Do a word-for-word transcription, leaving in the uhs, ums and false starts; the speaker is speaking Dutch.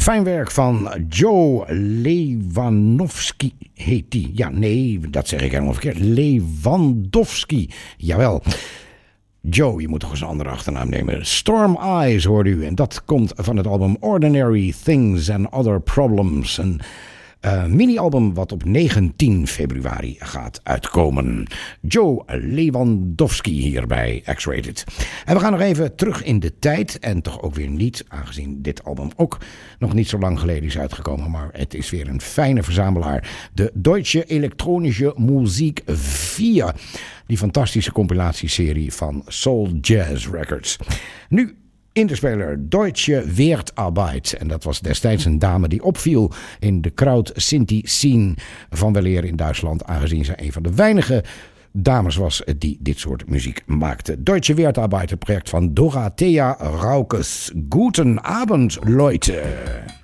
Fijn werk van Joe Lewandowski heet die. Ja, nee, dat zeg ik helemaal verkeerd. Lewandowski, jawel. Joe, je moet toch eens een andere achternaam nemen. Storm Eyes hoorde u. En dat komt van het album Ordinary Things and Other Problems. Een uh, mini-album wat op negentien februari gaat uitkomen. Joe Lewandowski hier bij X-Rated. En we gaan nog even terug in de tijd. En toch ook weer niet, aangezien dit album ook nog niet zo lang geleden is uitgekomen. Maar het is weer een fijne verzamelaar. De Deutsche Elektronische Musik vier. Die fantastische compilatieserie van Soul Jazz Records. Nu in de speler Deutsche Wertarbeit. En dat was destijds een dame die opviel in de Kraut-Sinti-scene van weleer in Duitsland. Aangezien ze een van de weinige dames was die dit soort muziek maakte. Deutsche Wertarbeit, het project van Dorothea Raukes. Guten Abend, Leute.